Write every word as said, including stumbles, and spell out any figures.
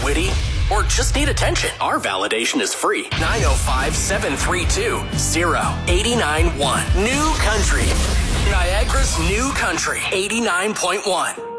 witty, or just need attention, our validation is free. nine oh five, seven three two, oh eight nine one. New Country. Niagara's New Country eighty-nine point one.